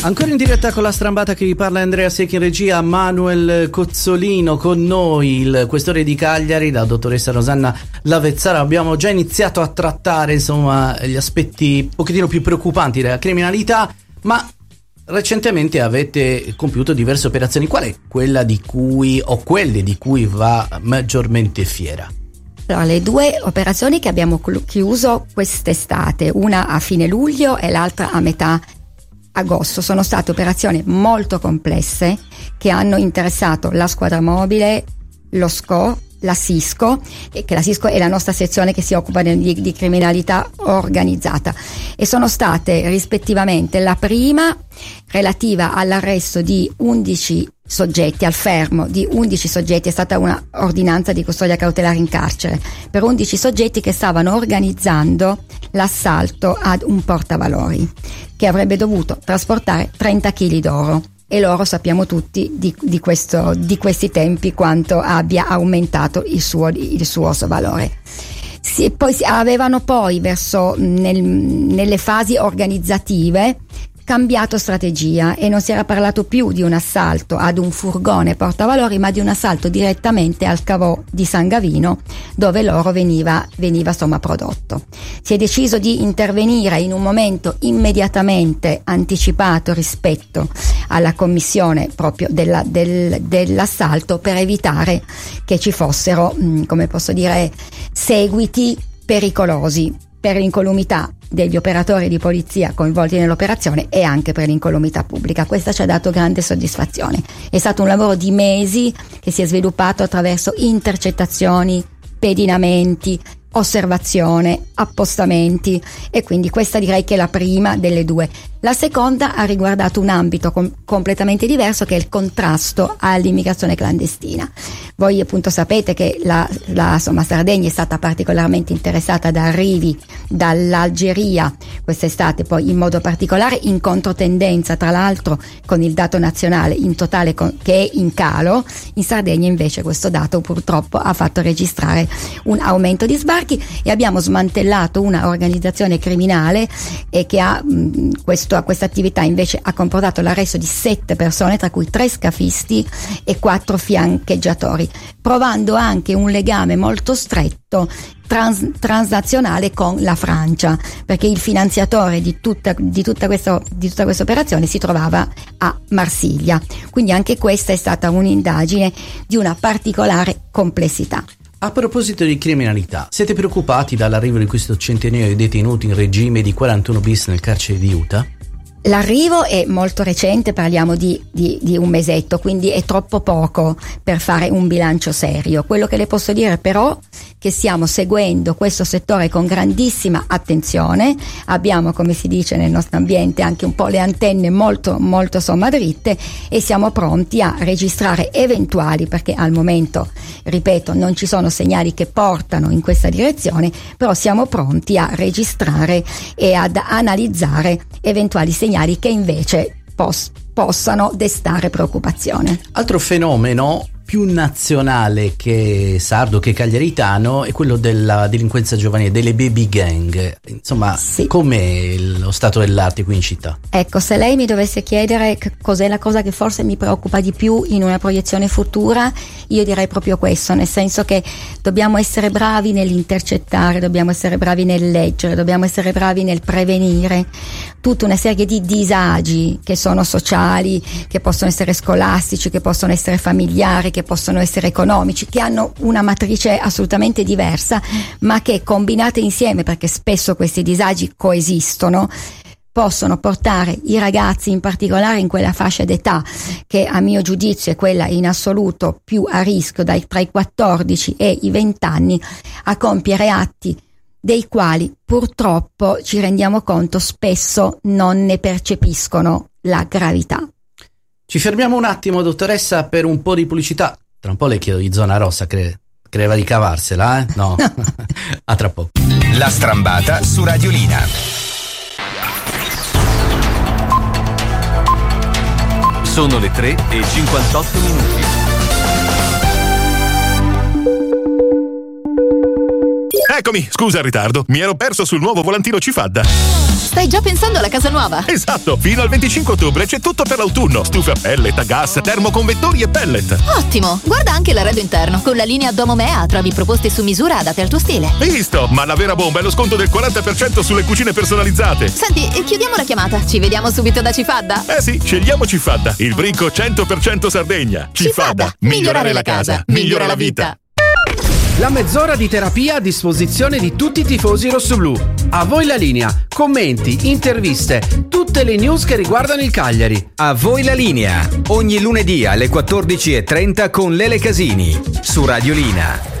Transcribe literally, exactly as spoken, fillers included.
Ancora in diretta con la strambata, che vi parla Andrea Secchi, in regia Manuel Cozzolino, con noi il questore di Cagliari, la dottoressa Rosanna Lavezzara. Abbiamo già iniziato a trattare insomma gli aspetti un pochettino più preoccupanti della criminalità, ma recentemente avete compiuto diverse operazioni. Qual è quella di cui o quelle di cui va maggiormente fiera? Allora, le due operazioni che abbiamo chiuso quest'estate, una a fine luglio e l'altra a metà agosto, sono state operazioni molto complesse che hanno interessato la squadra mobile, lo S C O, la Sisco, e che la Sisco è la nostra sezione che si occupa di, di criminalità organizzata, e sono state rispettivamente la prima relativa all'arresto di undici soggetti, al fermo di undici soggetti. È stata una ordinanza di custodia cautelare in carcere per undici soggetti che stavano organizzando l'assalto ad un portavalori che avrebbe dovuto trasportare trenta chili d'oro, e loro sappiamo tutti di, di, questo, di questi tempi quanto abbia aumentato il suo, il suo valore. Si, poi avevano poi verso nel, nelle fasi organizzative cambiato strategia, e non si era parlato più di un assalto ad un furgone portavalori, ma di un assalto direttamente al cavò di San Gavino, dove l'oro veniva, veniva insomma prodotto. Si è deciso di intervenire in un momento immediatamente anticipato rispetto alla commissione proprio della, del, dell'assalto, per evitare che ci fossero, mh, come posso dire, seguiti pericolosi per l'incolumità degli operatori di polizia coinvolti nell'operazione e anche per l'incolumità pubblica. Questa ci ha dato grande soddisfazione. È stato un lavoro di mesi che si è sviluppato attraverso intercettazioni, pedinamenti, osservazione, appostamenti, e quindi questa direi che è la prima delle due. La seconda ha riguardato un ambito com- completamente diverso, che è il contrasto all'immigrazione clandestina. Voi appunto sapete che la, la insomma, Sardegna è stata particolarmente interessata da arrivi dall'Algeria quest'estate, poi in modo particolare in controtendenza tra l'altro con il dato nazionale in totale con- che è in calo. In Sardegna invece questo dato purtroppo ha fatto registrare un aumento di sbarchi, e abbiamo smantellato una organizzazione criminale e che ha mh, questo a questa attività invece ha comportato l'arresto di sette persone, tra cui tre scafisti e quattro fiancheggiatori, provando anche un legame molto stretto trans, transnazionale con la Francia, perché il finanziatore di tutta, di tutta questa di tutta questa operazione si trovava a Marsiglia. Quindi anche questa è stata un'indagine di una particolare complessità. A proposito di criminalità, siete preoccupati dall'arrivo di questo centinaio di detenuti in regime di quarantuno bis nel carcere di Utah? L'arrivo è molto recente, parliamo di, di, di un mesetto, quindi è troppo poco per fare un bilancio serio. Quello che le posso dire però è che stiamo seguendo questo settore con grandissima attenzione, abbiamo, come si dice nel nostro ambiente, anche un po' le antenne molto molto insomma dritte, e siamo pronti a registrare eventuali, perché al momento, ripeto, non ci sono segnali che portano in questa direzione, però siamo pronti a registrare e ad analizzare eventuali segnali che invece pos- possano destare preoccupazione. Altro fenomeno più nazionale che sardo, che cagliaritano, è quello della delinquenza giovanile, delle baby gang. Insomma, sì. Com'è lo stato dell'arte qui in città? Ecco, se lei mi dovesse chiedere che cos'è la cosa che forse mi preoccupa di più in una proiezione futura, io direi proprio questo, nel senso che dobbiamo essere bravi nell'intercettare, dobbiamo essere bravi nel leggere, dobbiamo essere bravi nel prevenire tutta una serie di disagi che sono sociali, che possono essere scolastici, che possono essere familiari, che possono essere economici, che hanno una matrice assolutamente diversa, ma che combinate insieme, perché spesso questi disagi coesistono, possono portare i ragazzi, in particolare in quella fascia d'età che a mio giudizio è quella in assoluto più a rischio, dai tra i quattordici e i venti anni, a compiere atti dei quali purtroppo ci rendiamo conto spesso non ne percepiscono la gravità. Ci fermiamo un attimo, dottoressa, per un po' di pubblicità. Tra un po' le chiedo di zona rossa, cre- credeva di cavarsela, eh? No. A tra poco. La strambata su Radiolina. Sono le tre e cinquantotto minuti. Eccomi, scusa il ritardo, mi ero perso sul nuovo volantino Cifadda. Stai già pensando alla casa nuova? Esatto, fino al venticinque ottobre c'è tutto per l'autunno. Stufe a pellet, a gas, termoconvettori e pellet. Ottimo, guarda anche l'arredo interno. Con la linea Domomea trovi proposte su misura adatte al tuo stile. Visto, ma la vera bomba è lo sconto del quaranta per cento sulle cucine personalizzate. Senti, chiudiamo la chiamata, ci vediamo subito da Cifadda? Eh sì, scegliamo Cifadda, il brinco cento per cento Sardegna. Cifadda, Cifadda. Migliorare la casa, migliora la vita. La mezz'ora di terapia a disposizione di tutti i tifosi rossoblù. A voi la linea, commenti, interviste, tutte le news che riguardano il Cagliari. A voi la linea, ogni lunedì alle quattordici e trenta con Lele Casini, su Radiolina.